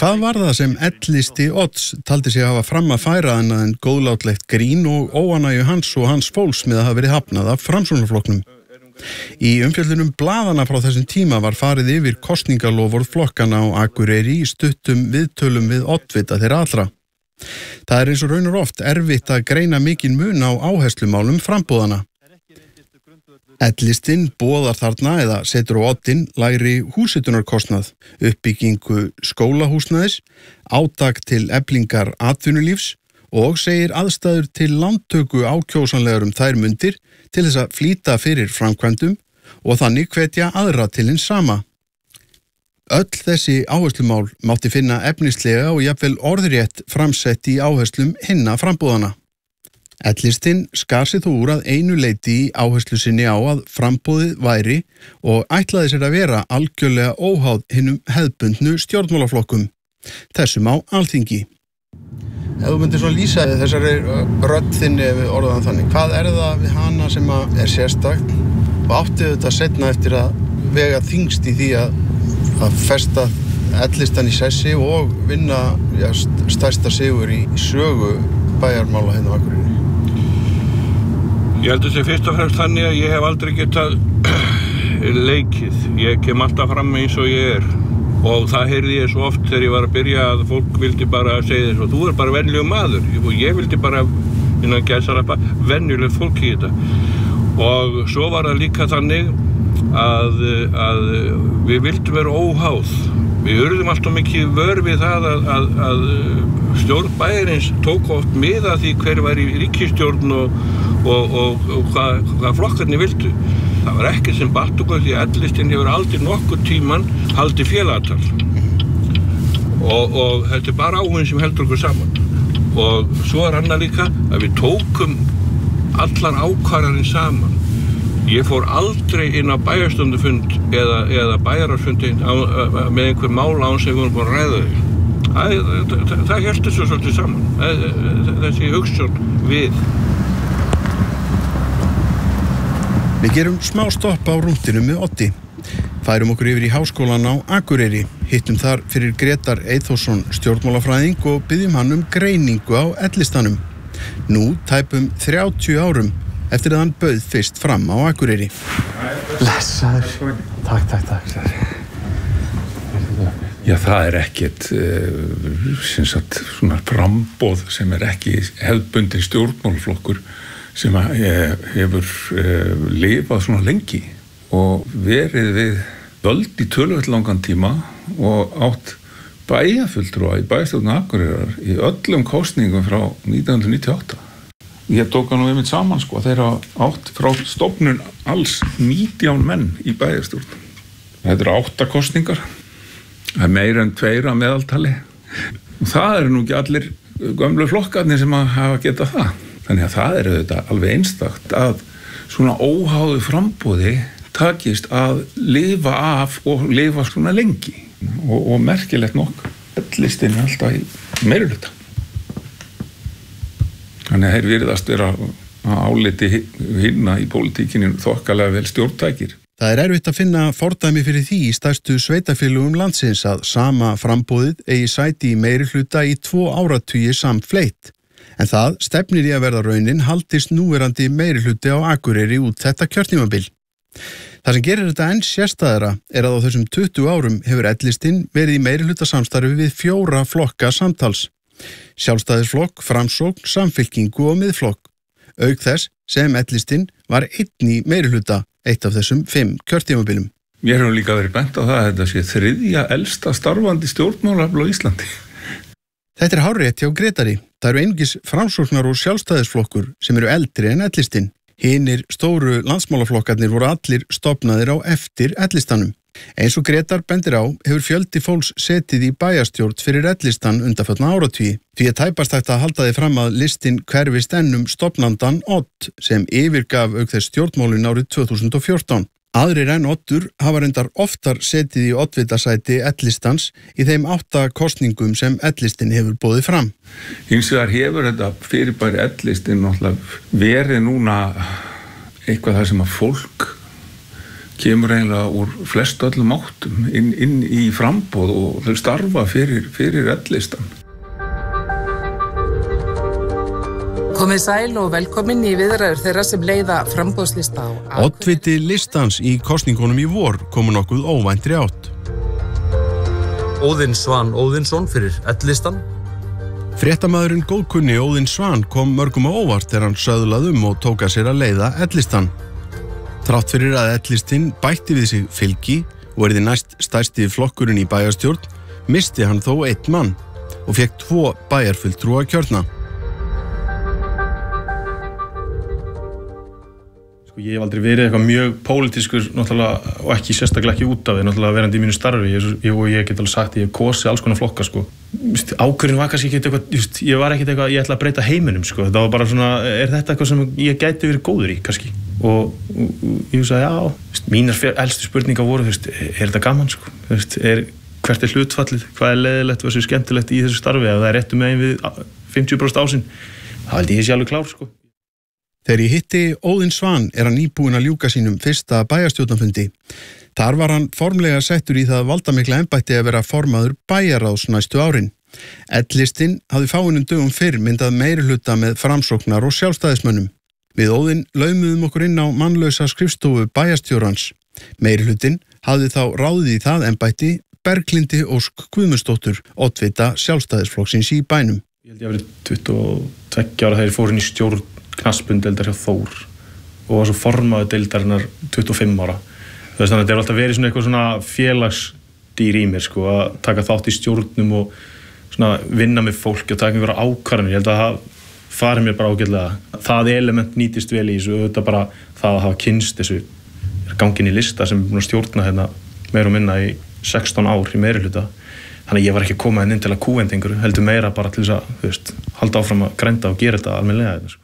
Hvað var það sem L-listi Odds taldi sig hafa fram að færa annað en góðlátlegt grín og óánægju hans og hans fólks með að hafa verið hafnað af Framsóknarflokknum? Í umfjöllunum blaðana frá þessum tíma var farið yfir kosningaloforð flokkana á Akureyri í stuttum viðtölum við oddvita þeirra allra. Það er eins og raunar oft erfitt að greina mikinn mun á áherslumálum framboðana. L-listinn boðar þarna eða setur á oddinn lægri húshitunarkostnað, uppbyggingu skólahúsnæðis, átak til eflingar atvinnulífs og segir aðstæður til lántöku ákjósanlegar þær mundir til þess að flýta fyrir framkvæmdum og þannig hvetja aðra til hins sama. Öll þessi áherslumál mátti finna efnislega og jafnvel orðrétt framsett í áherslum hinna framboðana. L-listinn skar sig þó úr að einu leyti í áherslu sinni á að framboðið væri og ætlaði sér að vera algjörlega óháð hinum hefðbundnu stjórnmálaflokkum, þessum á Alþingi. Ef þú myndir svona lýsa þessari rödd þinni ef við orðaðum þannig, hvað er það við hana sem er sérstakt og átti þetta seinna eftir að vega þyngst í því að festa L-listan í sessi og vinna stærsta sigur í sögu bæjarmála hérna á Akureyri? Ég held að það sé fyrst og fremst þannig að ég hef aldrei getað leikið. Ég kem alltaf fram eins og ég er. Og það heyrði ég svo oft þegar ég var að byrja að fólk vildi bara segja þess og þú er bara venjulegur maður. Og ég vildi bara, innan gæsalappa, venjulegt fólk í þetta. Og svo var það líka þannig að við vildum vera óháð. Við urðum alltaf mikið vör við það að stjórn bæjarins tók oft mið af því hver var í ríkisstjórn og hvað flokkarnir vildu. Það var ekkert sem batt okkur því að L-listinn hefur aldrei nokkur tíman haldið félagatal. Og þetta er bara áhuginn sem heldur okkur saman. Og svo er annað líka að við tókum allar ákvarðanir saman. Ég fór aldrei inn á bæjarstjórnarfund eða bæjarráðsfund með einhver mál án sem við vorum búin að ræða þau. Það hélt þessu svolítið saman. Þessi hugsjón við. Við gerum smá stopp á rúntinu með Oddi. Færum okkur yfir í háskólan á Akureyri, hittum þar fyrir Grétar Eyþórsson stjórnmálafræðing og byggjum hann greiningu á L-listanum. Nú tæpum 30 árum eftir að hann bauð fyrst fram á Akureyri. Blessaður. Takk. Já, það er ekkert svona framboð sem er ekki hefðbundin stjórnmálaflokkur sem hefur lifað svona lengi og verið við völd í töluvert langan tíma og átt bæjarfulltrúa í bæjarstjórn Akureyrar í öllum kosningum frá 1998. Ég tók nú einmitt saman þeirra átt frá stofnun alls 19 menn í bæjarstjórn. Þetta eru 8 kosningar, það er meira en 2 að meðaltali. Og það eru nú ekki allir gömlu flokkarnir sem hafa getað það. Þannig að það er auðvitað alveg einstakt að svona óháðu framboði takist að lifa af og lifa svona lengi og merkilegt nokk. L-listinn er alltaf í meirihluta. Þannig að þeir virðast vera að áliti hinna í pólitíkinni þokkalega vel stjórntækir. Það er erfitt að finna fordæmi fyrir því í stærstu sveitarfélögum landsins að sama framboðið eigi sæti í meirihluta í 2 áratugi samfleytt. En það stefnir í að verða raunin haldist núverandi meirihluti á Akureyri út þetta kjörtímabil. Það sem gerir þetta enn sérstæðara er að á þessum 20 árum hefur L-listinn verið í meirihluta samstarfi við 4 flokka samtals. Sjálfstæðisflokk, Framsókn, Samfylkingu og Miðflokk. Auk þess sem L-listinn var einn í meirihluta, eitt af þessum 5 kjörtímabilum. Mér hefur líka verið bent á það að þetta sé 3. elsta starfandi stjórnmálaafl á Íslandi. Þetta er hárrétt hjá Grétari. Það eru einungis Framsóknar og Sjálfstæðisflokkur sem eru eldri en L-listinn. Hinir stóru landsmálaflokkarnir voru allir stofnaðir á eftir L-listanum. Eins og Grétar bendir á hefur fjöldi fólks setið í bæjarstjórn fyrir L-listan undanfarna áratugi. Því að tæpast hægt að halda því fram að listinn hverfist enn stofnandan Odd sem yfirgaf auk þess stjórnmálin árið 2014. Aðrir en Oddur hafa reyndar oftar setið í oddvitasæti L-listans í þeim 8 kosningum sem L-listinn hefur boðið fram. Hins vegar hefur þetta fyrirbæri L-listinn náttúrulega verið núna eitthvað þar sem að fólk kemur eiginlega úr flest öllum áttum inn í framboð og þau starfa fyrir ellistan. Komið sæl og velkomin í viðræður þeirra sem leiða framboðslista á Oddviti listans í kosningunum í vor komu nokkuð óvæntri átt. Óðinn Svan Óðinsson fyrir ellistan. Fréttamaðurinn góðkunni Óðinn Svan kom mörgum á óvart þegar hann söðlaði og tók að sér að leiða ellistan. Þrátt fyrir að ellistinn bætti við sig fylgi og yrði næst stærsti flokkurinn í bæjarstjórn, misti hann þó einn mann og fékk 2 bæjarfulltrúa kjörna. Ég hef aldrei verið eitthvað mjög pólitískur náttúrulega og ekki sérstaklega ekki út af því náttúrulega verandi í mínu starfi og ég get alveg sagt ég hef kosið alls konar flokka sko. Ákvörðin var kannski ekki eitthvað, ég var ekkert eitthvað, ég ætla að breyta heiminum sko. Það var bara svona, er þetta eitthvað sem ég gæti verið góður í kannski og ég sagði já, mínar elstu spurningar voru, er þetta gaman sko, hvert hlutfallið, hvað leiðilegt, hvað skemmtilegt í þessu starfi, ef það réttu megin við 50% ásinn, þá held ég sé alveg klár sko. Þegar ég hitti Óðinn Svan hann nýbúinn að ljúka sínum fyrsta bæjarstjórnarfundi. Þar var hann formlega settur í það valdamikla embætti að vera formaður bæjarráðs næstu árin. Ellistinn hafði fáeinum dögum fyrr myndað meirihluta með framsóknar og sjálfstæðismönnum. Við Óðinn laumuðum okkur inn á mannlausa skrifstofu bæjarstjórans. Meirihlutinn hafði þá ráðið í það embætti Berglindi Ósk Guðmundsdóttur, oddvita sjálfstæðisflokksins í bænum. Ég held ég að verið 22 ára þegar ég fór inn í stjórn knattspyrnudeildar hjá Þór og var svo formaður deildarinnar 25 ára. Þannig að þetta alltaf verið svona eitthvað svona félagsdýr í mér sko, að taka þátt í stjórnum og svona vinna með fólki og taka einhverja ákvarðanir. Ég held að það fari mér bara ágætlega. Það element nýtist vel í þessu og þetta bara það að hafa kynnst þessu gangin í lista sem er búin að stjórna hérna meira og minna í 16 ár í meirihluta. Þannig að ég var ekki komið inn til að kúvenda einhverju, heldur meira bara til þess að halda áfram að grænda og gera þetta almennilega þetta sko.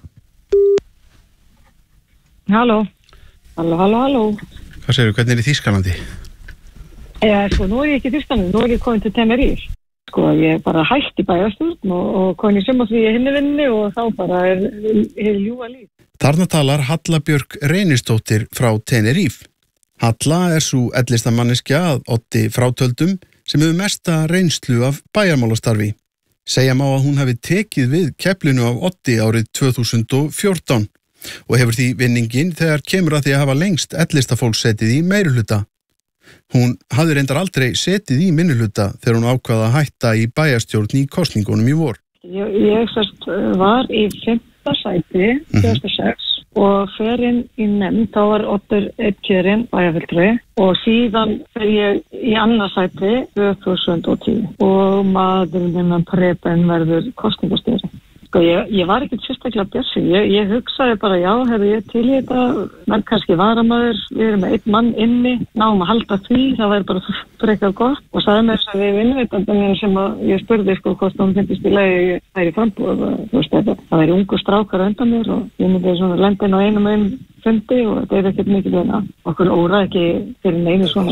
Halló. Halló. Hvað segirðu, hvernig í Þýskalandi? Sko, nú ég ekki í Þýskalandi, nú ég komin til Tenerife. Sko, ég bara hætti bæjarstjórn og komin í sumarfrí í hinnivinni og þá bara ljúga líf. Þarna talar Halla Björk Reynisdóttir frá Tenerife. Halla svo ellistamanneskja að oddi frátöldum sem hefur mesta reynslu af bæjarmálastarfi. Segja má að hún hafi tekið við keflinu af oddi árið 2014. Og hefur því vinningin þegar kemur að því að hafa lengst ellistafólks setið í meirihluta. Hún hafði reyndar aldrei setið í minnihluta þegar hún ákvaða að hætta í bæjarstjórn í kosningunum í vor. Ég var í 5. sæti 2006 og fer inn í nefnd, þá var Oddur einn kjörinn bæjarfulltrúi og síðan fer ég í annað sæti 2010 og maðurinn hennar Preben verður kosningastjóri. Sko, ég var ekkert sérstaklega björnsinn. Ég hugsaði bara, já, ég til í þetta, verð kannski varamaður, við erum með 1 mann inni, náum að halda því, það væri bara frekar gott. Og sagði mér þess að við vinnuveitandinn sem ég spurði, sko, hvort hún finnst í lagi þær í frambúð. Það væri ungu strákar undan mér og ég myndi svona lenda inn á einum fundi og þetta ekkert mikið veina. Okkur óra ekki fyrir neinu svona.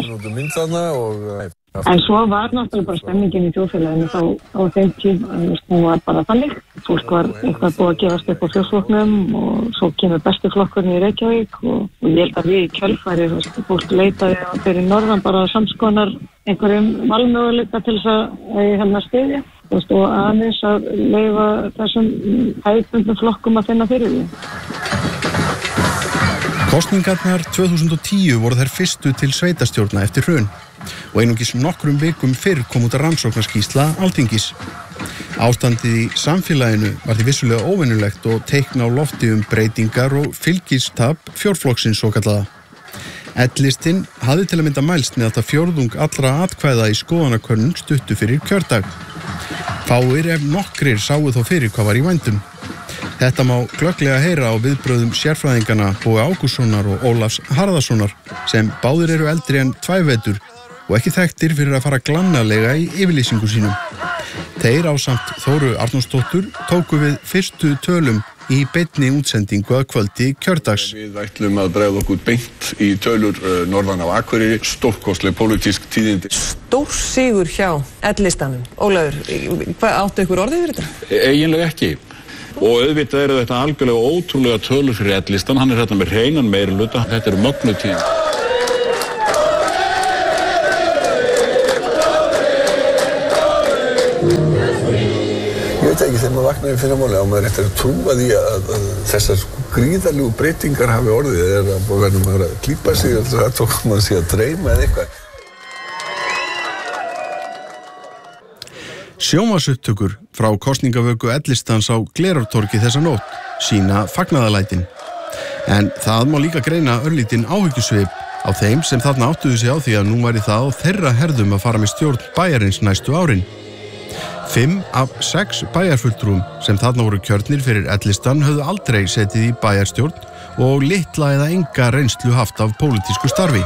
En svo var náttúrulega bara stemmingin í þjóðfélaginu þá á þeim tíma, hún var bara þannig. Fólk var eitthvað búið að gefast upp á fjórflokknum og svo kemur bestu flokkurinn í Reykjavík og ég held að við í kjölfæri, fólk leitaði fyrir norðan bara samskonar einhverjum valmöguleika til þess að styðja og aðeins að leyfa þessum hefðbundnum flokkum að finna fyrir því. Kosningarnar 2010 voru þær fyrstu til sveitastjórna eftir hrun og einungis nokkrum vikum fyrr kom út rannsóknarskýrsla Alþingis. Ástandið í samfélaginu var því vissulega óvenjulegt og teikn á lofti breytingar og fylgistap fjórflokksins svokallaða. Ellistinn hafði til að mynda mælst með alltaf fjórðung allra atkvæða í skoðanakönnun stuttu fyrir kjördag. Fáir ef nokkrir sáu þó fyrir hvað var í vændum. Þetta má glögglega heyra á viðbrögðum sérfræðingana Boga Ágústssonar og Ólafs Harðarsonar sem báðir eru eldri en 2 vetur og ekki þekktir fyrir að fara glannalega í yfirlýsingu sínum. Þeir ásamt Þóru Arnórsdóttur tóku við fyrstu tölum í beinni útsendingu að kvöldi kjördags. Við ætlum að bregða okkur beint í tölur norðan af Akureyri, stórkostleg pólitísk tíðindi. Stór sigur hjá ellistanum. Ólafur, hvað áttu ykkur orðið fyrir þetta? Eiginlega ekki. Og auðvitað eru þetta algjörlega ótrúlega tölur fyrir ellistan. Hann hérna með hreinan meirihluta. Þetta eru mögnuð tíðindi. Ég veit ekki, þegar maður vaknar í fyrramáli á maður eftir að trúa því að þessar gríðarlegu breytingar hafi orðið eða verður maður að klípa sig eða það tók maður sig að dreyma eða eitthvað. Sjónvarpsupptökur frá kosningavöku Ellistans á Glerártorgi þessa nótt sýna fagnaðarlætin. En það má líka greina örlítinn áhyggjusvip á þeim sem þarna áttuðu sig á því að nú væri það á þeirra herðum að fara með stjórn bæjarins næstu árin. 5 af 6 bæjarfulltrúum sem þarna voru kjörnir fyrir Ellistan höfðu aldrei setið í bæjarstjórn og litla eða enga reynslu haft af pólitísku starfi.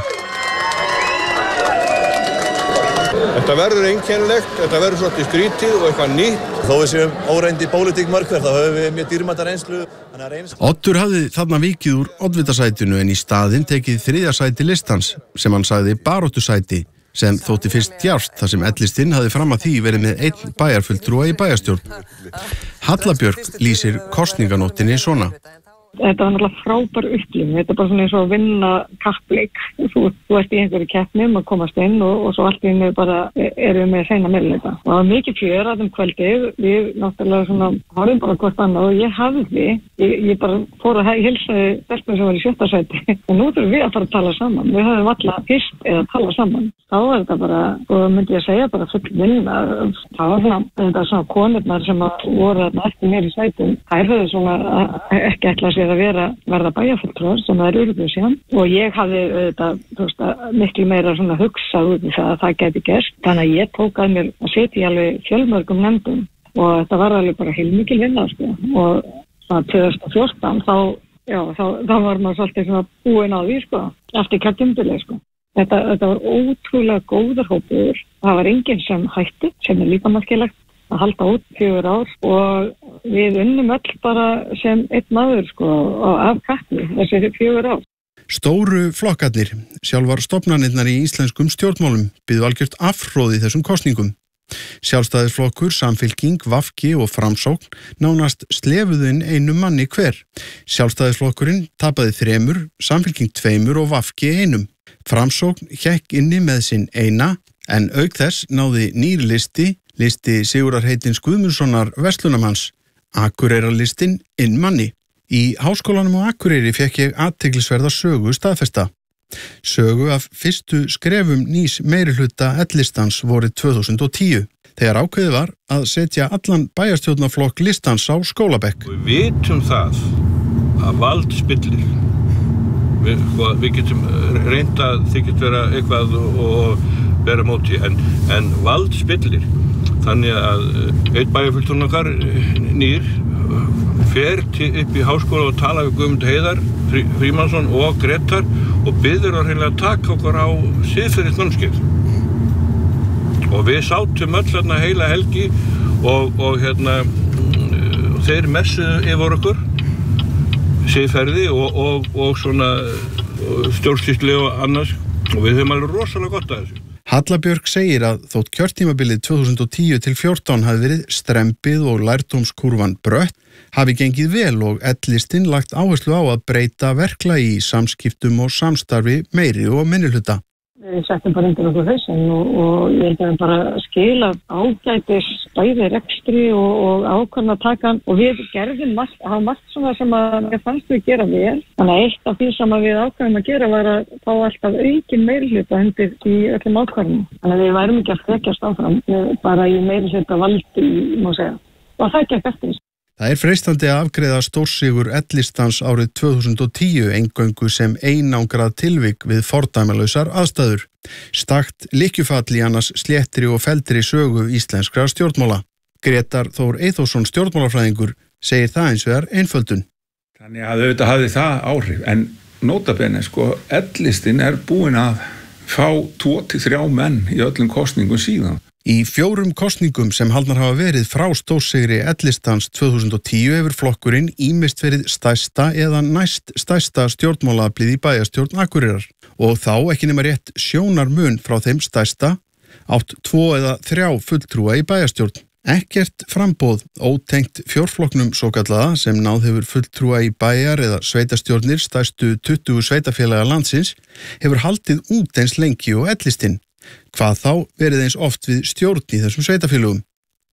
Þetta verður einkennilegt, þetta verður svolítið skrítið og eitthvað nýtt. Þó við séum óreynd í pólitík mörgver, þá höfum við mjög dýrmæta reynslu. Oddur hafði þarna vikið úr oddvitasætinu en í staðinn tekið 3. sæti listans sem hann sagði baráttusæti sem þótti fyrst djarft þar sem Ellistinn hafði fram að því verið með 1 bæjarfulltrúa í bæjarstjórn. Halla Björk lýsir kosninganóttinni svona. Þetta var náttúrulega frábær upplifun. Þetta er bara svona eins og að vinna kappleik. Þú ert í einhverju keppnum að komast inn og svo allt í einu bara erum við með hreina meðleika. Og það var mikið fjör að kvöldið. Við náttúrulega svona horfum bara hvort annað og ég hafði, ég bara fór að hilsaði stelpum sem var í 7. sæti. Og nú þurfum við að fara að tala saman. Við höfum alltaf fyrst eða að tala saman. Þá var þetta bara, og myndi ég að segja bara full vinna. Það var svona konurnar sem voru eftir mér í sætum. Þær höfðu svona ekki ætlað sér að verða bæjarfulltrúar sem það urðu síðan og ég hafði miklu meira svona hugsað út í það að það gæti gerst. Þannig að ég tók að mér að setja í alveg fjölmörgum nefndum og þetta var alveg bara heilmikil vinna og svona 2014 þá var maður svolítið svona búin á því eftir kjörtímabilið Þetta var ótrúlega góður hópur. Það var enginn sem hætti sem líka merkilegt að halda út 4 ár og við unnum öll bara sem einn maður af kappi þessi 4 ár. Stóru flokkarnir, sjálfar stofnanirnar í íslenskum stjórnmálum, byðu algjört afhróð í þessum kosningum. Sjálfstæðisflokkur, Samfylking, VG og Framsókn nánast slefuðu inn einum manni hver. Sjálfstæðisflokkurinn tapaði 3, Samfylking 2 og VG 1. Framsókn hékk inni með sinn eina, en auk þess náði nýr listi Sigurðar Heitins Guðmundssonar Verslunarmanns, Akureyrarlistinn inn manni. Í Háskólanum á Akureyri fékk ég athyglisverða sögu staðfesta. Sögu af fyrstu skrefum nýs meirihluta Ellistans vorið 2010, þegar ákveðið var að setja allan bæjarstjórnarflokk listans á skólabekk. Við vitum það að vald spillir. Við getum reynt að þykist vera eitthvað og bera móti, en vald spillir. Þannig að einn bæjarfulltrúinn okkar nýr fer upp í háskóla og tala við Guðmund Heiðar Frímannsson og Gretar og biður að hreinlega taka okkur á siðferðisnámskeið. Og við sátum öll heila helgi og þeir messuðu yfir okkur siðferði og svona stjórnsýslu og annars og við höfum alveg rosalega gott að þessu. Halla Björk segir að þótt kjörtímabilið 2010-14 hafi verið strembið og lærdómskúrfan brött, hafi gengið vel og Ellistinn lagt áherslu á að breyta verklagi í samskiptum og samstarfi meiri og minnihluta. Við settum bara undir okkur hausinn og ég held að bara skila ágætis bæði rekstri og ákvarðana takan og við gerðum margt svona sem að mér fannst við gera vel. Þannig að eitt af því sem við ákvarðum að gera var að fá alltaf aukin meirihluta undir í öllum ákvarðanum. Þannig að við værum ekki að frekjast áfram bara í meirihluta valdi, má segja. Og það gekk eftir. Það er freistandi að afgreiða stórsigur Ellistans árið 2010 eingöngu sem einangrað tilvik við fordæmalausar aðstæður. Stakt lykkjufall í annars sléttri og feldri sögu íslenskra stjórnmála. Grétar Þór Eyþórsson stjórnmálafræðingur segir það eins vegar einföldun. Þannig að auðvitað hafði það áhrif, en nota bene Ellistinn er búinn að fá 2-3 menn í öllum kosningum síðan. Í 4 kosningum sem haldnar hafa verið frá stórsigri Ellistans 2010 hefur flokkurinn ýmist verið stærsta eða næst stærsta stjórnmálaaflið í bæjarstjórn Akureyrar og þá ekki nema rétt sjónarmun frá þeim stærsta átt 2 eða 3 fulltrúa í bæjarstjórn. Ekkert framboð ótengt fjórflokknum svokallaða sem náð hefur fulltrúa í bæjar eða sveitarstjórnir stærstu 20 sveitafélaga landsins hefur haldið út eins lengi og Ellistinn. Hvað þá verið eins oft við stjórn í þessum sveitafélögum.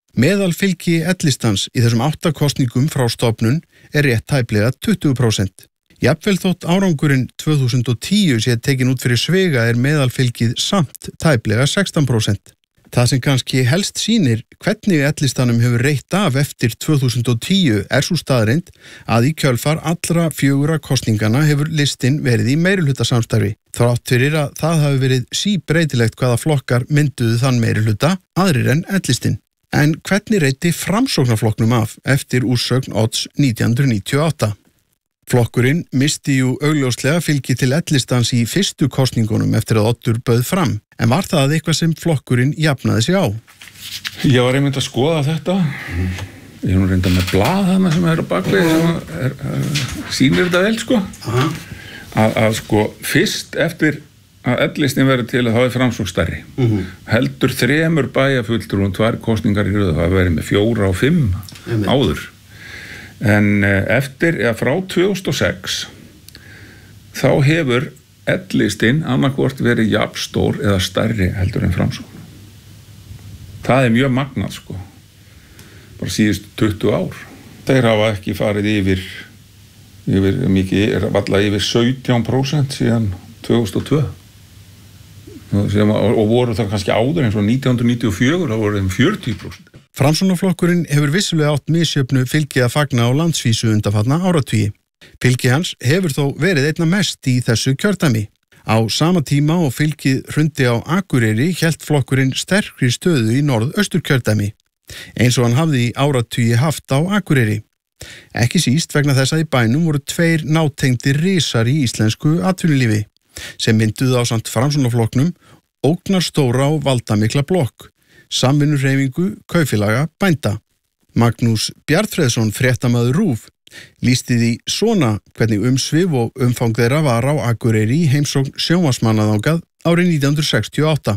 Meðalfylgi L-listans í þessum 8 kosningum frá stofnun rétt tæplega 20%. Jafnvel þótt árangurinn 2010 sé tekin út fyrir svega meðalfylgið samt tæplega 16%. Það sem kannski helst sýnir hvernig L-listanum hefur reitt af eftir 2010 sú staðreynd að í kjölfar allra 4 kosningana hefur listinn verið í meirihlutasamstarfi. Þrátt fyrir að það hafi verið síbreytilegt hvaða flokkar mynduðu þann meirihluta, aðrir en L-listinn. En hvernig reitti Framsóknarflokknum af eftir úrsögn Odds 1998? Flokkurinn misti jú augljóslega fylgi til L-listans í fyrstu kosningunum eftir að Oddur bauð fram, en var það eitthvað sem flokkurinn jafnaði sig á? Ég var einmitt að skoða þetta. Ég er nú reynda með blað þarna sem á bakvið sem sýnir þetta vel, sko. Að sko, fyrst eftir að L-listin verið til að þá Framsókn stærri. Heldur 3 bæjarfulltrúum 2 kosningar í röð, það verið með 4 og 5 áður. En eftir, frá 2006 þá hefur L-listin annarkvort verið jafnstór eða stærri heldur en Framsókn. Það mjög magnað, sko. Bara síðust 20 ár. Þeir hafa ekki farið yfir mikið, valla yfir 17% síðan 2002. Og voru það kannski áður eins og 1994, þá voru þeim 40%. Framsóknarflokkurinn hefur vissulega átt misjöfnu fylgi að fagna á landsvísu undanfarna áratugi. Fylgi hans hefur þó verið einna mest í þessu kjördæmi. Á sama tíma og fylgið hrundi á Akureyri hélt flokkurinn sterkri stöðu í norðausturkjördæmi, eins og hann hafði í áratugi haft á Akureyri. Ekki síst vegna þess að í bænum voru 2 nátengdir risar í íslensku atvinnulífi, sem mynduðu ásamt Framsóknarflokknum ógnarstóra og valdamikla blokk, samvinnuhreyfingu kaupfélaga bænda. Magnús Bjarnfreðsson, fréttamaður RÚV, lýsti því svona hvernig umsvif og umfang þeirra var á Akureyri í heimsókn sjónvarpsmanna þangað árið 1968.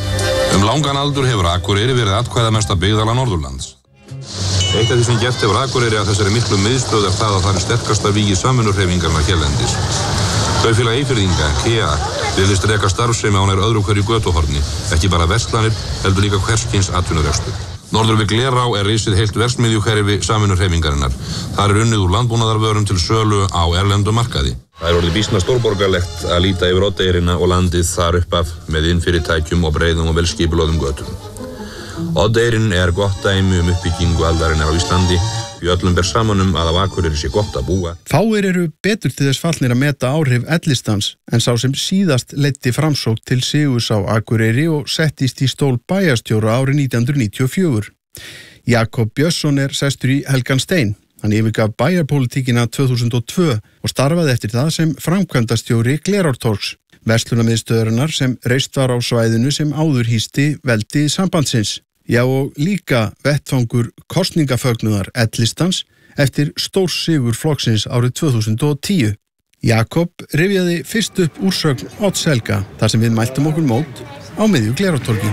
Langan aldur hefur Akureyri verið atkvæðamesta byggðarlag Norðurlands. Eitt af því sem gert hefur Akureyri að þessari miklu miðstöð það að það sterkasta vígi samvinnuhreyfingarnar hérlendis. Kaupfélag Eyfirðinga, KEA, virðist reka starfsemi á nær öðru hverju götuhorni, ekki bara verslanir, heldur líka hvers kyns atvinnurekstur. Norður við Glerá risið heilt verksmiðjukerfi samvinnuhreyfingarinnar. Þar unnið úr landbúnaðarvörum til sölu á erlendum markaði. Það orðið býsna stórborgarlegt að líta yfir Oddeyrina og landið þar upp af með innfyrirtækjum og breiðum og velskipulögðum götum. Oddeyrin gott dæmi uppbyggingu aldarinnar á Íslandi. Í öllum ber saman að á Akureyri sé gott að búa. Fáir eru betur til þess fallnir að meta áhrif L-listans en sá sem síðast leiddi Framsókn til sigurs á Akureyri og settist í stól bæjarstjóra árið 1994. Jakob Björnsson sestur í Helgan Stein. Hann yfirgaf bæjarpólitíkina 2002 og starfaði eftir það sem framkvæmdastjóri Glerártorgs, verslunarmiðstöðarinnar sem reist var á svæðinu sem áður hýsti veldi sambandsins. Já, og líka vettfangur kosningafögnuðar L-listans eftir stórsigur flokksins árið 2010. Jakob rifjaði fyrst upp úrsögn Odds Helga þar sem við mæltum okkur mót á miðju Glerártorgi.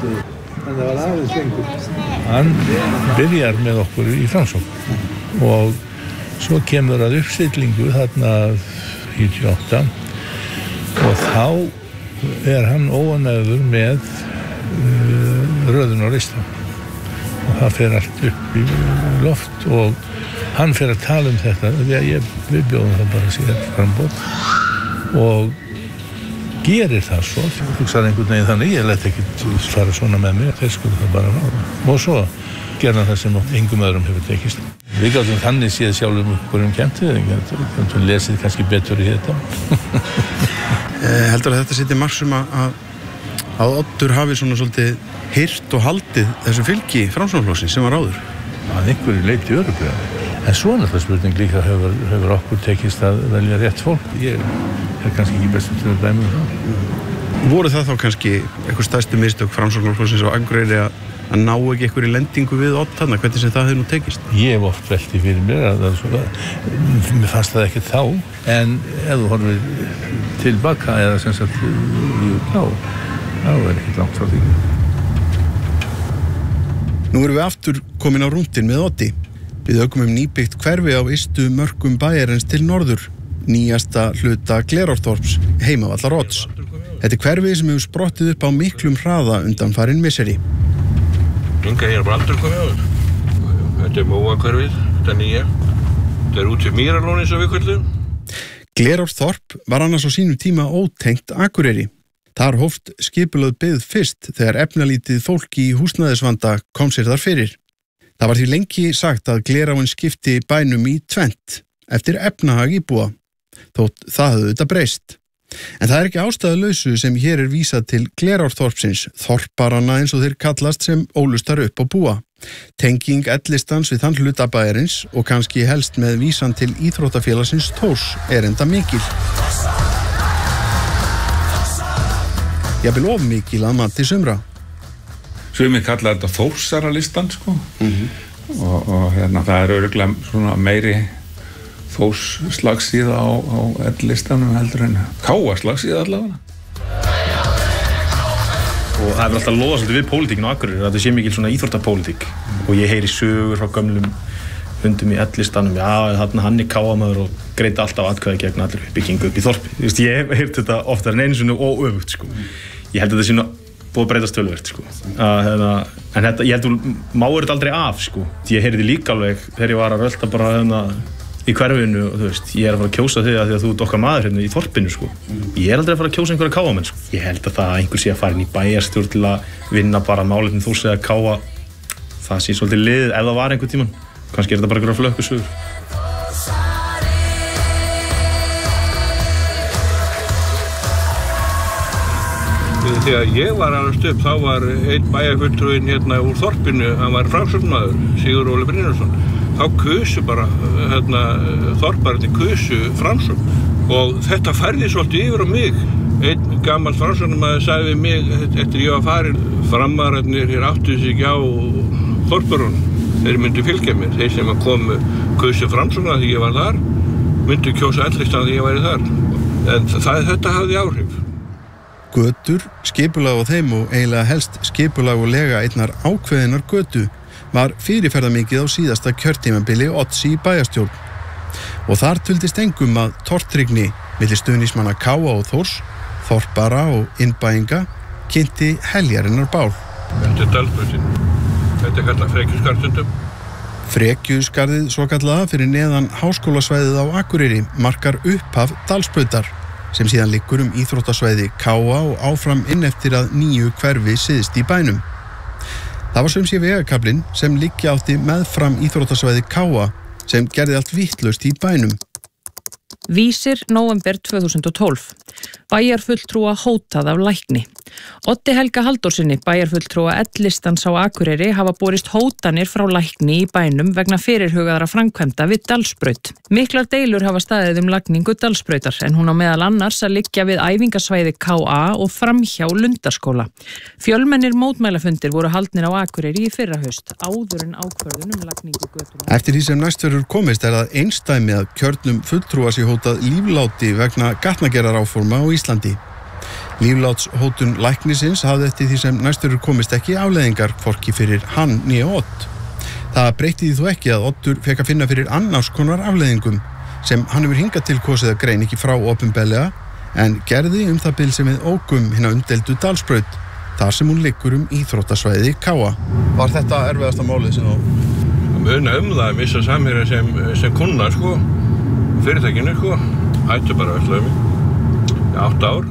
Það var aðeins lengur. Hann byrjar með okkur í Framsókn og svo kemur að uppstillingu þarna 98 og þá hann óanægður með röðun á listan og það fer allt upp í loft og hann fer að tala um þetta við bjóðum það bara síðan framboð og gerir það svo hugsaði einhvern veginn þannig, ég leti ekki fara svona með mér, þeir skulle það bara fara og svo gerða það sem engum öðrum hefur tekist. Við gáðum þannig séð sjálfum hverjum kemtið, við lesið kannski betur í þetta. Heldur að þetta sittir margsum að Oddur hafi svona svolítið hirt og haldið þessu fylgi Framsóknarflokksins sem var áður? Að einhverju leyti örugglega. En svona það spurning líka hefur okkur tekist að velja rétt fólk. Ég kannski ekki bestur til að dæma það. Voru það þá kannski eitthvað stærstu mistök Framsóknarflokksins á Akureyri að ná ekki einhverju lendingu við Odd þarna, hvernig sem það hefur nú tekist? Ég hef oft velti fyrir mér að mér fannst það ekki þá, en ef þú horfir tilbaka eða sem sagt þá ekkert langt frá því. Nú erum við aftur komin á rúntinn með Oddi. Við aukum nýbyggt hverfi á ystu mörkum bæjarins til norður, nýjasta hluta Glerártorps, heimavallar Odds. Þetta hverfi sem hefur sprottið upp á miklum hraða undanfarin misseri. Hingað ég bara aldrei komið áður. Þetta Móahverfið, þetta nýja. Þetta út við Mýralón eins og við köllum. Glerárþorp var annars á sínum tíma ótengt Akureyri. Þar hófst skipulögð byggð fyrst þegar efnalítið fólk í húsnæðisvanda kom sér þar fyrir. Það var því lengi sagt að Gleráin skipti bænum í tvennt eftir efnahag íbúa, þótt það hafði þetta breyst. En það ekki ástæðulausu sem hér vísað til Glerárþorpsins, þorparanna eins og þeir kallast sem ólustar upp og búa. Tenging Ellistans við þann hluta bæjarins og kannski helst með vísan til íþróttafélagsins Þórs enda mikil. Jafnvel of mikil að mati sumra. Sumir kalla þetta Þórsaralistan, sko. Og það örugglega svona meiri Þórs slagsíða á Ellistanum heldur en Káa slagsíða allavega. Og það alltaf loðað svolítið við pólitíkinu á Akureyri, að þetta sé mikil svona íþróttapólitík. Og ég heyri sögur frá gömlum hundum í Ellistanum, þarna hann Káamaður og greiddi alltaf atkvæði gegn allri byggingu upp í þorpi. Ég hef heyrt þetta oftar en einu sinni og öfugt, sko. Ég held að þetta sé nú búið að breytast töluvert, sko. En þetta, ég held að máur þetta aldrei af, sko. Ég heyrði líka alveg þegar ég var að rölta bara í hverfinu og þú veist, ég að fara að kjósa þig að því að þú ert okkar maður hérna í þorpinu, sko. Ég aldrei að fara að kjósa einhverja Káamenn, sko. Ég held að það einhver sé að fara inn í bæjarstjórn til að vinna bara málefni Þórs eða Káa. Það sé svolítið liðið ef það var einhvern tímann. Kannski þetta bara einhverja flökkusögur. Þegar ég var alveg upp, þá var einn bæjarfulltrúinn hérna úr þorpinu, hann var Framsóknarmaður, Sigurður Óli Brynjólfsson. Þá kusu bara, þorparnir kusu Framsókn og þetta færði svolítið yfir á mig. Einn gamall Framsóknarmaður sagði við mig eftir ég var farin, framararnir hér áttuðu sig ekki á þorpurunum. Þeir myndu fylgja mér, þeir sem komu kusu Framsóknar því ég var þar, myndu kjósa Ellistan því ég væri þar. En þetta hafði áhrif. Götur, skipulag á þeim og eiginlega helst skipulag og lega einnar ákveðinar götu var fyrirferðarmikið á síðasta kjörtímabili Odds í bæjarstjórn. Og þar tuldist engum að tortryggni milli stuðningsmanna Káa og Þórs, þorpara og innbæinga kynnti heljarinnar bál. Þetta dalsbrautin. Þetta kallað Frekjusgarðstundum. Frekjusgarðið svo kallaða fyrir neðan háskólasvæðið á Akureyri markar upphaf dalsbrautar sem síðan liggur íþróttasvæði Káa og áfram inn eftir að nýju hverfi syðst í bænum. Það var sumsé vegakablinn sem liggja átti meðfram íþróttasvæði Káa sem gerði allt vitlaust í bænum. Vísir, nóvember 2012. Bæjarfulltrúa hótað af lækni. Oddi Helga Halldórsinni, bæjarfulltrúa Ellistans á Akureyri, hafa borist hótanir frá lækni í bænum vegna fyrirhugaðra framkvæmda við Dalsbraut. Miklar deilur hafa staðið lagningu Dalsbrautar en hún á meðal annars að liggja við æfingasvæði KA og framhjá Lundarskóla. Fjölmennir mótmælafundir voru haldnir á Akureyri í fyrrahaust, áður en ákvörðun lagningu götunnar. Eftir því sem næst verður komist það einsdæmi að kjörnum fulltrúa sé hótað lífláti vegna gatnagerðaráforma á Íslandi. Líflátshótun læknisins hafði eftir því sem næst verður komist ekki afleiðingar hvorki fyrir hann né Odd. Það breytti því þó ekki að Oddur fekk að finna fyrir annars konar afleiðingum sem hann hefur hingað til kosið að greina ekki frá opinberlega en gerði það bil sem við ókum hina umdeldu Dalsbraut þar sem hún liggur íþróttasvæði Káa. Var þetta erfiðasta málið sem þú? Muna það vissa samherja sem kunna, sko. Fyrirtækinu, sko. Hættu bara að mig. 8 ár.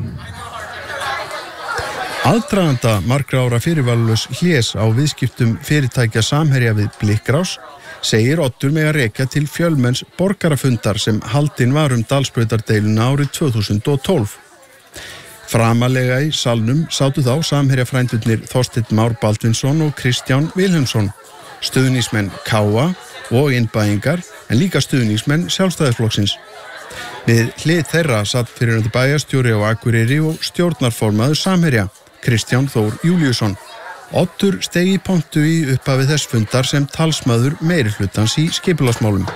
Aðdraganda margra ára fyrirvalulaus hlés á viðskiptum fyrirtækja samherja við Blikkrás segir Oddur mega rekja til fjölmenns borgarafundar sem haldinn var Dalsbrautardeiluna árið 2012. Framalega í salnum sátu þá samherjafrændurnir Þorsteinn Már Baldvinsson og Kristján Vilhelmsson, stuðningsmenn Káa og innbæingar en líka stuðningsmenn Sjálfstæðisflokksins. Við hlið þeirra satt fyrrverandi bæjarstjóri á Akureyri og stjórnarformaður samherja, Kristján Þór Júlíusson. Oddur steig í pontu í upphafi þess fundar sem talsmaður meirihlutans í skipulagsmálum.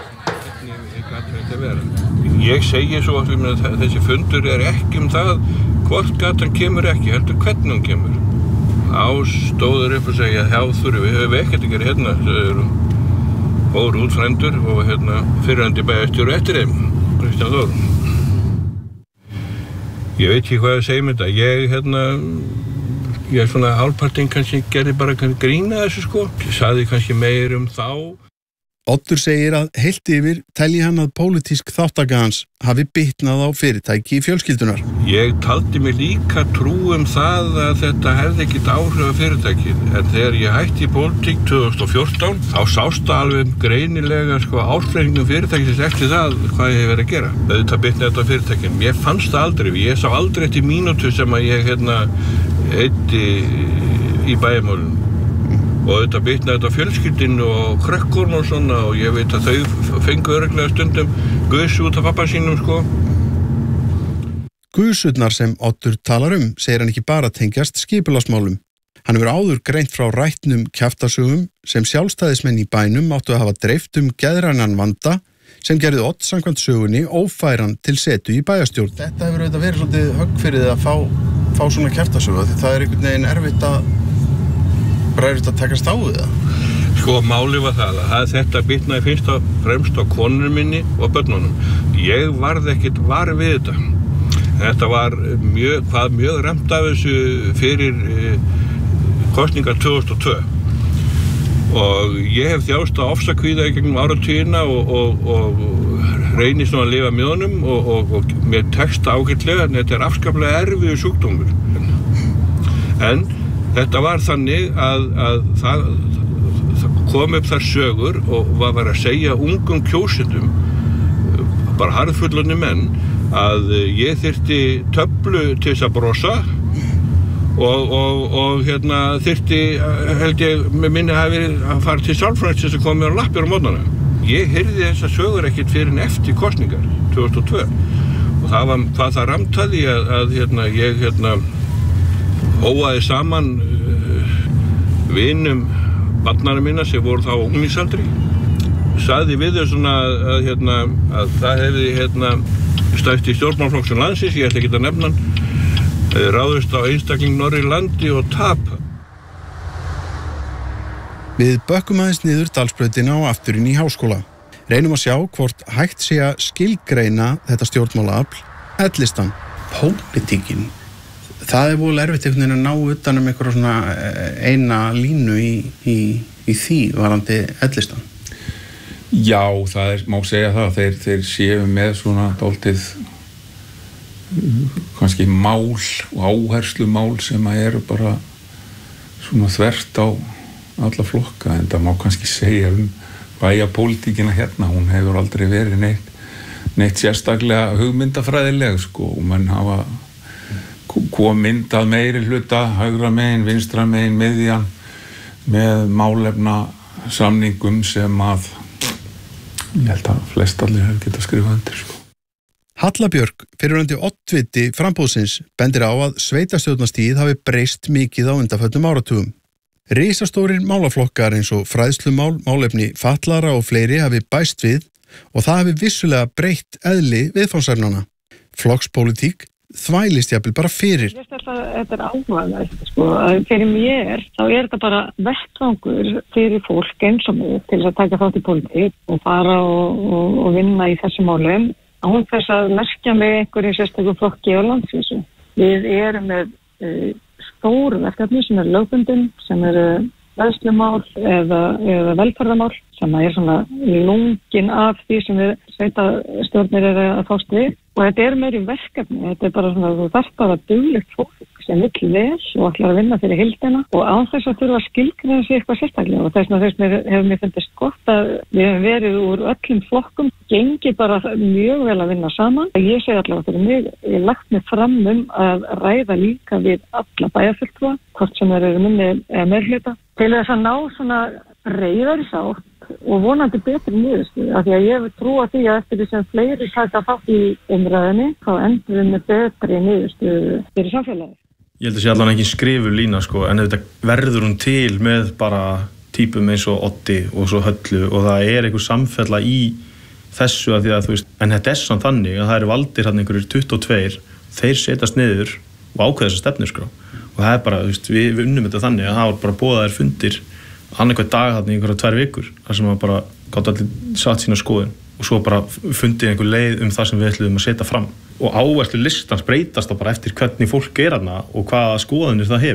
Ég segi svo að þessi fundur ekki það hvort gatan kemur ekki, heldur hvernig hún kemur. Stóður upp og segja, við höfum ekkert að gera hérna, fóru út frændur og fyrrverandi bæjarstjóri eftir þeim, Kristján Þór. Ég veit ekki hvað að segja þetta, ég svona hálfpartinn kannski gerði bara grína þessu sko. Ég sagði kannski meir þá. Oddur segir að heilt yfir telji hann að pólitísk þátttaka hans hafi bitnað á fyrirtæki í fjölskyldunar. Ég taldi mig líka trú það að þetta hefði ekkert áhrif á fyrirtækið. En þegar ég hætti í pólitík 2014, þá sást það alveg greinilega sko ársreikningum fyrirtækisins eftir það hvað ég hef verið að gera. Auðvitað bitnaði þetta á fyrirtækinu. Ég fannst það aldrei. Ég sá aldrei eftir mínútu sem að ég eyddi í bæjarmálinu. Og auðvitað bitnaði þetta á fjölskyldinu og krökkurinn og svona og ég veit að þau fengu örugglega stundum gusu út af pappa sínum sko. Gusurnar sem Oddur talar segir hann ekki bara tengjast skipulagsmálum. Hann hefur áður greint frá rætnum kjaftasögum sem sjálfstæðismenn í bænum áttu að hafa dreift geðrænan vanda sem gerði Odd samkvæmt sögunni ófæran til setu í bæjarstjórn. Þetta hefur auðvitað verið svolítið högg fyrir þið að fá svona kjaftasögu því það einhvern veginn erfitt að takast á við það. Sko, málið var það að þetta bitnaði fyrst og fremst á konunum minni og börnunum. Ég varð ekkert var við þetta. Þetta var mjög ræmt af þessu fyrir kosningar 2002. Og ég hef þjáðst á ofsakvíða í gegnum áratugina og reyni svona að lifa með honum og mér tekst ágætlega en þetta afskaplega erfiður sjúkdómur. En þetta var þannig að það kom upp þar sögur og var verið að segja ungum kjósendum, bara harðfullorðnir menn, að ég þyrfti töflu til þess að brosa og þyrfti, held ég, með minni hafi verið að fara til sálfræðings til þess að koma mér á lappir á morgnana. Ég heyrði þessar sögur ekkert fyrir en eftir kosningar 2002 og það var hvað það ramtaði að ég óaði saman vinum barnanna minna sem voru þá unglingasaldri. Sagði við þau svona að það hefði stærsti stjórnmálaflokks landsins, ég ætla ekki að nefna hann, ráðist á einstakling norður í landi og tapa. Við bökkum aðeins niður Dalsbrautina og aftur inn í háskóla. Reynum að sjá hvort hægt sé að skilgreina þetta stjórnmálaafl, L-listan, pólitíkin. Það voru erfitt einhvern veginn að ná utan einhverja svona eina línu í því varandi L-listan. Já, það má segja það. Þeir séu með svona dálítið kannski mál og áherslumál sem eru bara svona þvert á alla flokka, en það má kannski segja bæjarpólitíkina hún hefur aldrei verið neitt sérstaklega hugmyndafræðileg sko, og menn hafa myndað meiri hluta, hægra megin, vinstra megin, miðjan, með málefna samningum sem að ég held að flest allir hefur getað skrifað undir sko. Halla Björk, fyrrverandi oddviti framboðsins, bendir á að sveitarstjórnarstigið hafi breyst mikið á undanförnum áratugum. Risastórir málaflokkar eins og fræðslumál, málefni fatlara og fleiri hafi bæst við og það hafi vissulega breytt eðli viðfangsefnanna. Flokkspólitík þvælist jafnvel bara fyrir. Þetta áhugavert, sko. Fyrir mér, þá þetta bara vettvangur fyrir fólk eins og mig til að taka þátt í pólitík og fara og vinna í þessu málum án þess að merkja með einhverjum sérstökum flokki á landsvísu. Við erum með stóru verkefni sem lögbundin, sem fræðslumál eða velferðarmál, sem svona lungin af því sem við sveitarstjórnir að fást við. Og þetta meiri verkefni, þetta bara svona, þú þarft bara duglegt fólk sem vill vel og ætlar að vinna fyrir heildina og án þess að þurfa að skilgreina sig eitthvað sérstaklega. Og þess vegna hefur mér fundist gott að við hefum verið úr öllum flokkum, gengi bara mjög vel að vinna saman. Ég segi allavega fyrir mig, ég lagt mig fram að ræða líka við alla bæjarfulltrúa, hvort sem þeir eru minni eða meirhluta, til þess að ná svona breiðari sátt og vonandi betri niðurstöðu, af því að ég hef trú að því að eftir því sem fleiri taka þátt í umræðinni, þá endur við með betri niðurstöðu fyrir samfélagi. Ég held að sé allan ekki skrifu lína sko, en þetta verður hún til með bara típum eins og Oddi og svo Höllu og það einhver samfella í þessu að því að þú veist, en þetta samt þannig að það valdir hann einhverjir 22, þeir setjast niður og ákveða þessa stefnuskrá og það bara, þú veist, við unnum þetta þannig að það var bara boðaðir fundir annað dag þarna í einhverja 2 vikur þar sem maður bara gátt allir satt sína skoðun og svo bara fundið einhver leið það sem við ætluðum að setja fram og áherslu listans breytast bara eftir hvernig fólk þarna og hvaða skoðanir það hefur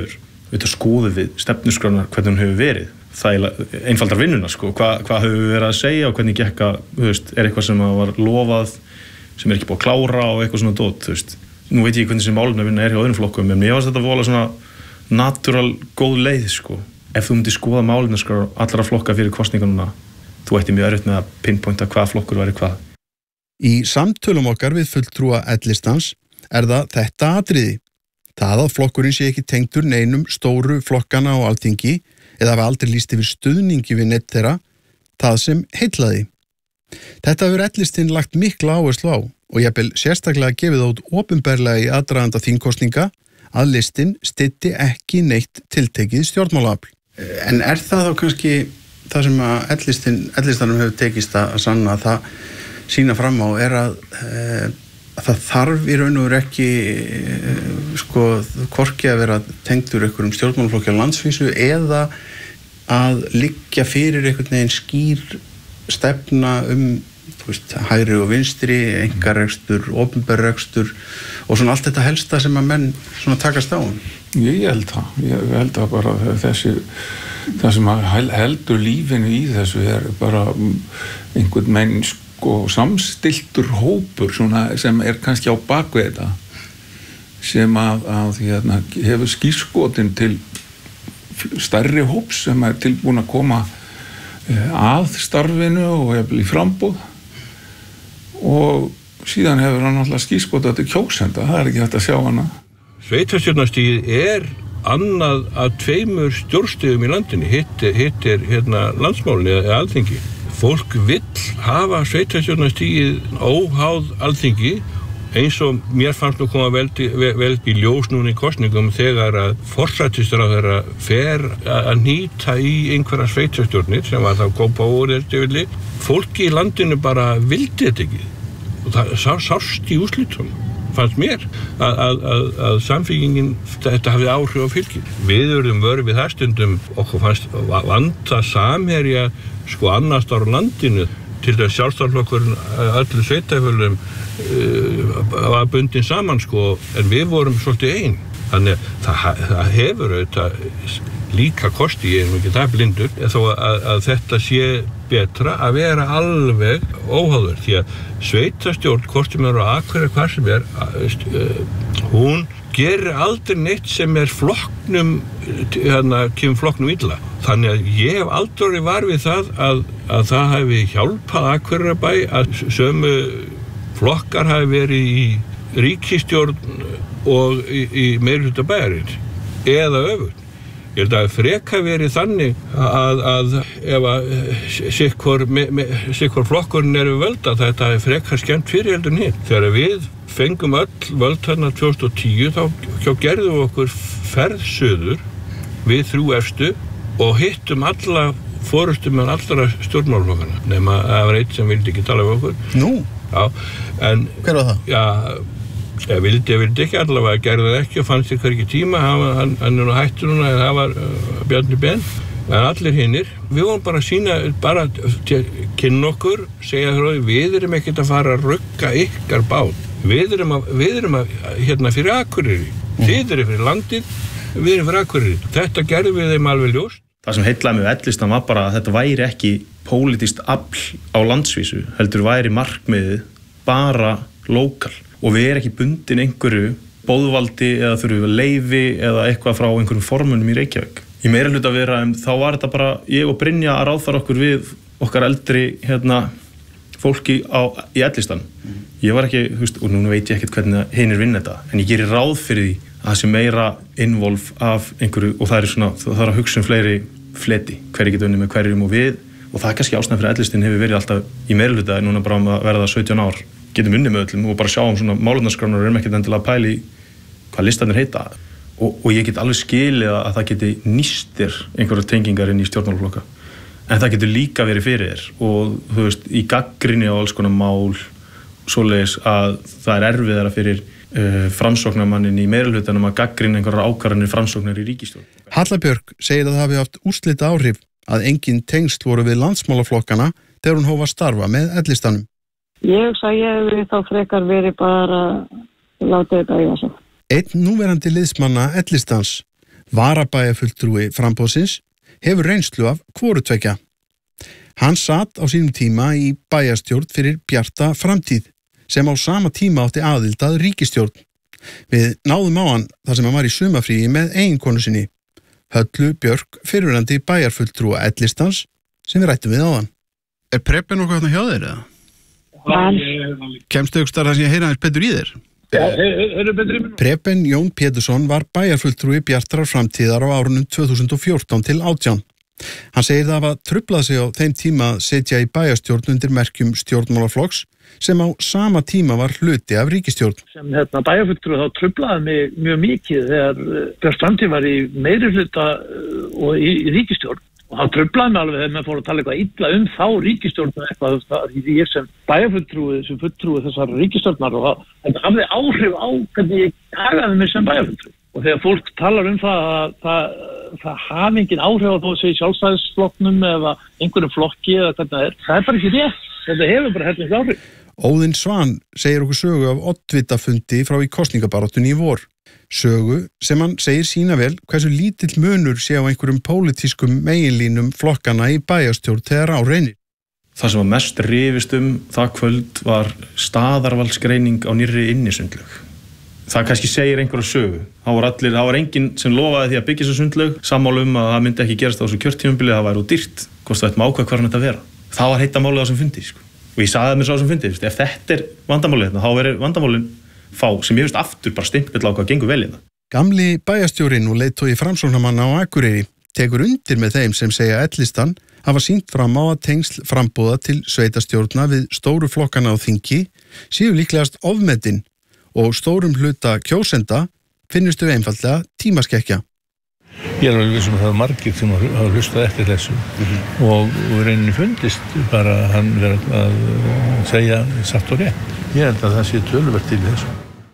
auðvitað skoðum við stefnuskrána hvernig hún hefur verið. Það einfaldar vinnuna, sko. Hvað höfum við verið að segja og hvernig gekk að, er eitthvað sem var lofað, sem ekki búið að klára og eitthvað svona dót, Nú veit ég hvernig sem málefnavinna hjá öðrum flokkum, en mér fannst þetta vola svona natúral góð leið, sko. Ef þú myndir skoða málefnaskrár allra flokka fyrir kosningununa, þú ætti mjög erfitt með að pinpointa hvað flokkur væri hvað. Í samtölum okkar við fulltrúa L-listans það þetta atriði. Það að flokkurinn sé ekki tengdur neinum stóru flokkana á Alþingi eða hafi aldrei lýst yfir stuðningi við neitt þeirra, það sem heillaði. Þetta hefur L-listinn lagt mikla áherslu á og jafnvel sérstaklega gefið út opinberlega í aðdraganda þingkosninga að listinn styddi ekki neitt tiltekið stjórnmálaafl. En það þá kannski það sem að L-listanum hefur tekist að sanna að það sína fram á að það þarf í raun og veru ekki hvorki að vera tengdur einhverjum stjórnmálaflokki á landsvísu eða að liggja fyrir einhvern veginn skýr stefna hægri og vinstri, einkarekstur, opinberrekstur og svona allt þetta helsta sem að menn svona takast á. Ég held að bara það sem heldur lífinu í þessu bara einhvern menn samstilltur hópur svona, sem kannski á bakvið þetta sem að hefur skírskotin til stærri hóps sem tilbúin að koma að starfinu og hefur í frambúð og síðan hefur hann alltaf skírskotað til kjósenda, það ekki hægt að sjá hana. Sveitarstjórnarstigið annað af 2 stjórnstigum í landinu, hitt landsmálinu eða Alþingi. Fólk vill hafa sveitarstjórnarstigið óháð Alþingi eins og mér fannst nú koma vel í ljós núna í kosningum þegar að forsætisráðherra fer að nýta í einhverja sveitarstjórnir sem var þá Kópavogur fólki í landinu bara vildi þetta ekki og það sást í úrslitum fannst mér að samfylkingin þetta hafði áhrif á fylkið. Við urðum vör við það stundum okkur fannst vanta samherja annars á landinu til þess sjálfstæðisflokkurinn öllu sveitarfélögum var bundin saman en við vorum svolítið ein. Þannig það hefur auðvitað líka kosti, ég ekki það blindur, þó að þetta sé betra að vera alveg óháður því að sveitarstjórn hvort sem á Akureyri hvað sem hún gerir aldrei neitt sem flokknum kemur flokknum illa. Þannig að ég hef aldrei var við það að það hafi hjálpað Akureyrarbæ að sömu flokkar hafi verið í ríkisstjórn og í meirihluta bæjarins eða öfugt. Ég held að freka verið þannig að ef að sikkur flokkurinn við völd að þetta er freka skemmt fyrir heldur hitt. Þegar við fengum öll völd þarna 2010 þá gerðum við okkur ferð suður við 3 efstu og hittum alla forystumenn allra stjórnmálaflokkana nema að það var einn sem vildi ekki tala við okkur. Nú? Já, en hver var það? Já, ég vildi ekki allavega, gerði það ekki og fannst þér hvergi tíma, hann er nú hættur núna en það var Bjarni Ben en allir hinnir, við vorum bara að sína bara kynna okkur segja þér við erum ekkert að fara að rugga ykkar bát við erum að fyrir Akureyri þið eru fyrir landið, við erum fyrir Akureyri þetta gerðum við þeim alveg ljóst. Það sem heillaði með L-listan var bara að þetta væri ekki pólitískt afl á landsvísu heldur væri markmiðið bara lokal og við erum ekki bundin einhverju boðvaldi eða þurfum við leyfi eða eitthvað frá einhverjum formunum í Reykjavík. Í meirihluta vera þá var þetta bara ég og Brynja að ráðfæra okkur við okkar eldri fólki í L-listan. Ég var ekki, og núna veit ég ekkert hvernig hinir vinna þetta, en ég gerir ráð fyrir því að það sé meira involv af einhverju og það er að hugsa fleiri fleti, hverju getur unnið með hverjum og við og það er kannski ástæðan fyrir L-listin hefur verið alltaf í meirihluta núna bara að verða 17 ár getum unnið með öllum og bara sjáum svona málefnaskránar og erum ekkert endilega að pæla í hvað listanir heita og ég get alveg skilið að það geti nýstir einhverjar tengingar inn í stjórnmálaflokka en það getur líka verið fyrir þér og þú veist, í gagnrýni á alls konar mál svoleiðis að það er erfiðara fyrir framsóknarmannin í meirihlutanum að gagnrýna einhverjar ákvarðanir framsóknar í ríkisstjórn. Halla Björk segir að það hafi haft úrslita áhrif að engin tengsl voru við landsmálaflokkana þegar hún hóf að starfa með L-listanum. Ég hugsa að ég hefði þá frekar verið bara látið þetta eiga sig. Einn núverandi liðsmanna L-listans, Varabæjarfulltrúi framboðsins hefur reynslu af hvorutveggja. Hann satt á sínum tíma í bæjarstjórn fyrir Bjarta framtíð sem á sama tíma átti aðild að ríkisstjórn. Við náðum á hann þar sem hann var í sumarfríi með eiginkonu sinni, Höllu Björk, fyrrverandi bæjarfulltrúa L-listans sem við rættum við áðan. Preben okkur hérna hjá þér eða? Kemstu aukstar að heyra aðeins betur í þér? Preben Jón Pétursson var bæjarfulltrúi Bjartrar framtíðar á árunum 2014 til 18. Hann segir það að truflað sig á þeim tíma að setja í bæjarstjórn undir merkjum stjórnmálaflokks sem á sama tíma var hluti af ríkisstjórn. Sem bæjarfulltrúi þá truflaði mig mjög mikið þegar Bjart framtíð var í meirihluta og í ríkisstjórn. Og það truflaði mig alveg þegar maður fór að tala eitthvað illa þá ríkisstjórn eitthvað ég sem bæjarfulltrúi, sem fulltrúi þessar ríkisstjórnar og það hafði áhrif á hvernig ég hagaði mig sem bæjarfulltrúi. Og þegar fólk talar það hafi engin áhrif á þó að segja sjálfstæðisflokknum eða einhverjum flokki eða hvernig það er bara ekki rétt. Þetta hefur bara helmings áhrif. Óðinn Svan segir okkur sögu af oddvitafundi frá í kosningabaráttunni í vor. Sögu sem hann segir sína vel hversu lítill munur sé á einhverjum pólitískum meginlínum flokkana í bæjarstjórn þegar á reynir. Það sem var mest rifist það kvöld var staðarvaldsgreining á nýrri innisundlaug. Það kannski segir einhverja sögu. Það var enginn sem lofaði því að byggja þessu sundlaug, sammála að það myndi ekki gerast á þessu kjörtímabili, það væri dýrt, hvort það ættum ákveða hvernig þetta vera. Það var heita málið á þessum fundi, Og ég sagði mér svo á þessum fundi, ef þetta er vandamálið þá verður vandamálin fá sem ég aftur bara stimpill á hvað gengur vel í það. Gamli bæjarstjórinn og leiðtogi Framsóknarmanna á Akureyri tekur undir með þeim sem segja L-listan hafa sýnt fram á að tengsl framboða til sveitarstjórna við stóru flokkana á þingi séu líklegast ofmetin og stórum hluta kjósenda finnustu einfaldlega tímaskekkja. Ég alveg vissum að það var margir sem hafa hlustað eftir þessu og reyninni fundist bara hann verið að segja satt og rétt. Ég held að það sé töluvert til þessu.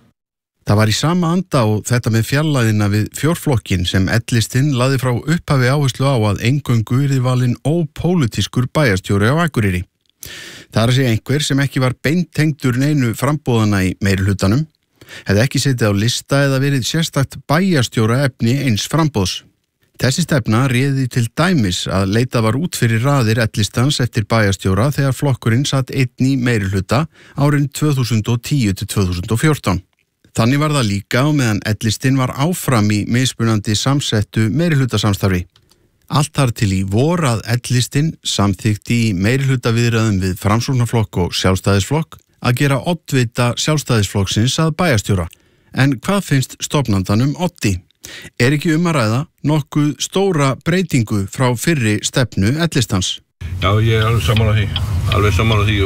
Það var í sama anda og þetta með fjarlæðina við fjórflokkin sem L-listinn lagði frá upphafi áherslu á að eingöngu yrði valinn ópólitískur bæjarstjóri á Akureyri. Það er að segja einhver sem ekki var beintengdur neinu frambúðana í meirihlutanum, hefði ekki setið á lista eða verið sérstakt bæjarstjóra efni eins frambúðs. Þessi stefna réði til dæmis að leita var út fyrir raðir L-listans eftir bæjarstjóra þegar flokkurinn satt einn í meirihluta árin 2010 til 2014. Þannig var það líka á meðan L-listinn var áfram í mismunandi samsettu meirihlutasamstarfi. Allt þar til í vor að L-listinn samþykkti í meirihlutaviðræðum við Framsóknarflokk og Sjálfstæðisflokk að gera oddvita Sjálfstæðisflokksins að bæjarstjóra. En hvað finnst stofnandanum Oddi? Er ekki að ræða nokkuð stóra breytingu frá fyrri stefnu L-listans? Já, ég er alveg sammála því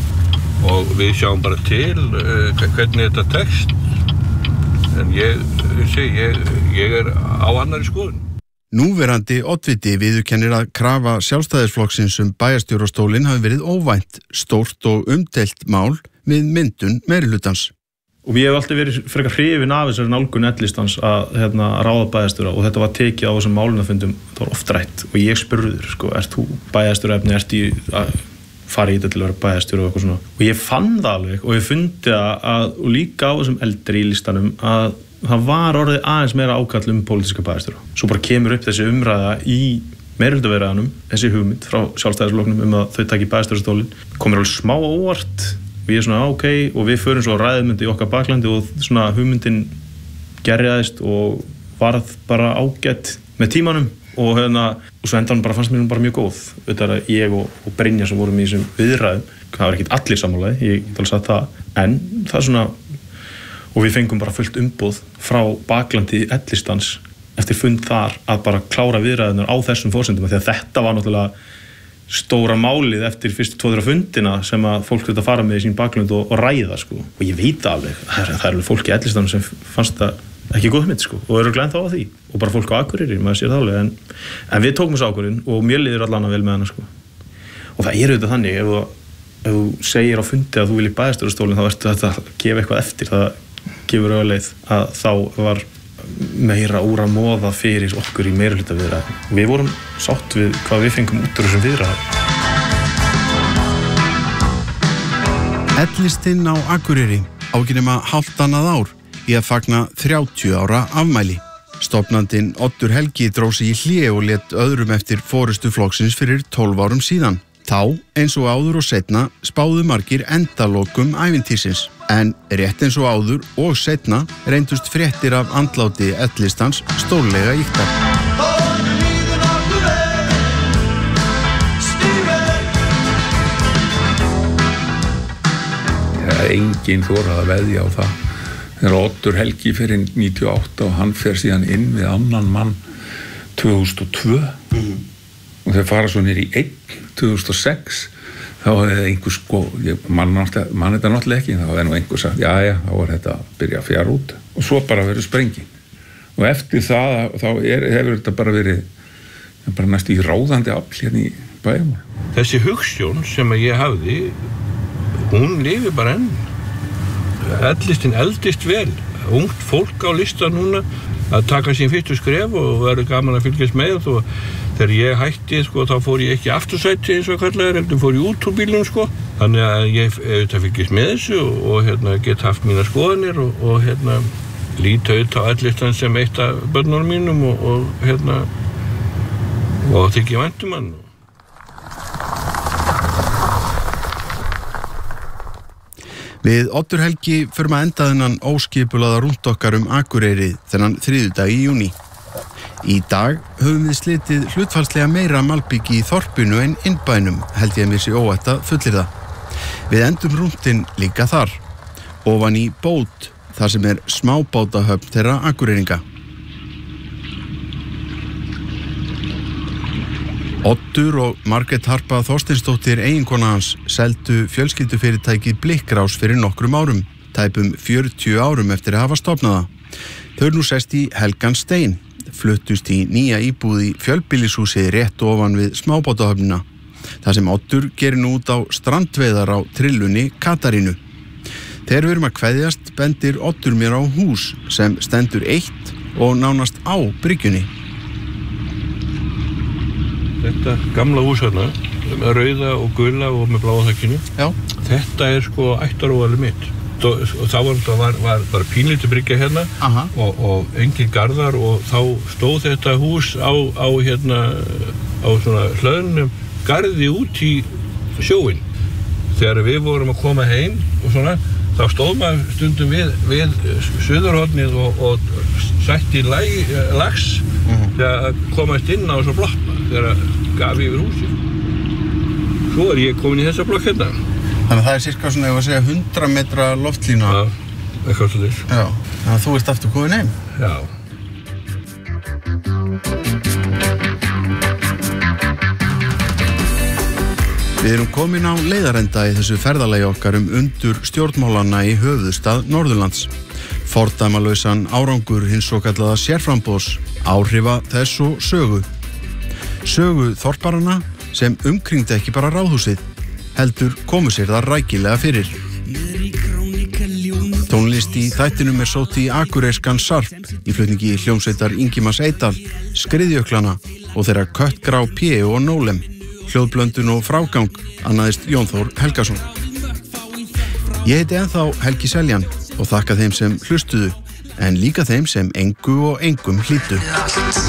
og við sjáum bara til hvernig þetta tekst. En ég er á annarri skoðun. Núverandi oddviti viðurkennir að krafa Sjálfstæðisflokksins bæjarstjórastólinn hafi verið óvænt, stórt og umdeilt mál við myndun meirihlutans. Og ég hef alltaf verið frekar hrifinn af þessari nálgun L-listans að ráða bæjarstjóra og þetta var tekið á þessum málunarfundum, það var oft rætt og ég spurður, ert þú bæjarstjóraefni, ertu að fara í þetta til að vera bæjarstjóra og eitthvað svona. Og ég fann það alveg og ég fundi og líka á þessum eldri í listanum að það var orðið aðeins meira ákall pólitíska bæjarstjóra. Svo bara kemur upp þessi umræða í meirihlutaviðræðunum, þessi hugmynd frá Sjálfstæðisflokknum að þau taki bæjarstjórastólinn, komur alveg smá óvart og ég svona ok, og við förum svo ræðmyndi í okkar baklandi og svona hugmyndin gerjaðist og varð bara ágætt með tímanum og svo endan bara fannst mér bara mjög góð. Þetta er að ég og Brynja sem vorum í þessum viðræðum, það var ekkert allir sammálaði, ég get alveg sagt það, en það er svona, og við fengum bara fullt umboð frá baklandi L-listans eftir fund þar að bara klára viðræðunar á þessum forsendum, því að þetta var náttúrulega stóra málið eftir fyrstu 2-3 fundina sem að fólk þetta fara með í sín baklönd og ræða, og ég veit alveg það er alveg fólk í L-listanum sem fannst það ekki góð mynd, og eru glænt á því og bara fólk á Akureyri, maður sér það alveg en við tókum þessu ákvörðun og mér líður allan vel með hana, og það er auðvitað þannig ef þú segir á fundi að þú viljið bæjarstjórastólinn þá ertu þetta að gefa eitthvað eftir, það gefur auðvitað að þá var meira úr að móða fyrir okkur í meirihlutaviðræðum. Við vorum sátt við hvað við fengum út úr þessum viðræðum. L-listinn á Akureyri á ekki nema hálft annað ár í að fagna 30 ára afmæli. Stofnandinn Oddur Helgi dró sig í hlé og lét öðrum eftir forystu flokksins fyrir 12 árum síðan. Þá, eins og áður og seinna, spáðu margir endalokum ævintýrsins. En rétt eins og áður og seinna reyndust fréttir af andláti L-listans stórlega ýktar. Enginn þorað að veðja á það. Þegar Oddur Helgi fyrir 98 og hann fer síðan inn við annan mann 2002 og þeir fara svo niður í 2006 þá hefði einhver mann þetta náttúrulega ekki, þá hefði nú einhver sagt já, þá var þetta að byrja að fjara út og svo bara verið sprenging og eftir það þá hefur þetta bara verið bara næstu í ráðandi afl hérna í bæjum. Þessi hugsjón sem ég hafði hún lifir bara enn. L-listin eldist vel. Ungt fólk á lista núna að taka sín fyrstu skref og verður gaman að fylgjast með og þegar ég hætti þá fór ég ekki aftursæti eins og kallaður, heldur fór ég út úr bílnum Þannig að ég auðvitað fylgjast með þessu og get haft mínar skoðanir og líta auðvitað á L-listan sem eitt af börnunum mínum og þykja vænt hann. Við Oddur Helgi förum að enda þennan óskipulaða rúnt okkar Akureyri þennan þriðjudag í júní. Í dag höfum við slitið hlutfallslega meira malbyggi í þorpinu en innbænum, held ég mér sé óætt að fullyrða. Við endum rúntinn líka þar, ofan í Bót, þar sem smábátahöfn þeirra Akureyringa. Oddur og Margrét Harpa Þorsteinsdóttir eiginkona hans seldu fjölskyldufyrirtækið Blikkrás fyrir nokkrum árum, tæpum 40 árum eftir að hafa stofnað það. Þau nú sest í Helgan Stein, fluttust í nýja íbúð í fjölbýlishúsi rétt ofan við smábátahöfnina, þar sem Oddur gerir nú út á strandveiðar á trillunni Katarínu. Þegar við erum að kveðjast bendir Oddur mér á hús sem stendur eitt og nánast á bryggjunni. Þetta gamla hús hérna, með rauða og gula og með bláa þakkinu. Já. Þetta ættaróvalið mitt. Og þá var bara pínlítið bryggja hérna og engin garðar og þá stóð þetta hús á svona hlöðnum garði út í sjóinn. Þegar við vorum að koma heim og svona, þá stóð maður stundum við suðurhornið og sætti lax þegar komast inn á svo blokk þegar gaf yfir húsið. Svo ég komin í þessa blokk hérna. Þannig að það cirka svona, ef að segja 100 metra loftlína. Já, eitthvað svo þess. Já, þannig að þú ert aftur komin heim. Já. Við erum komin á leiðarenda í þessu ferðalagi okkar undur stjórnmálanna í höfuðstað Norðurlands. Fordæmalausan árangur hins svokallaða sérframboðs, áhrifa þess og sögu. Sögu þorparana sem umkringdi ekki bara ráðhúsið, heldur komu sér það rækilega fyrir. Tónlist í þættinum sótt í akureyrskan sarp í flutningi hljómsveitar Ingimars Eydal, Skriðjöklana og þeirra Köttgrá P og Nólem. Hljóðblöndun og frágang annaðist Jón Þór Helgason. Ég heiti ennþá Helgi Seljan og þakka þeim sem hlustuðu, en líka þeim sem engu og engum hlýddu.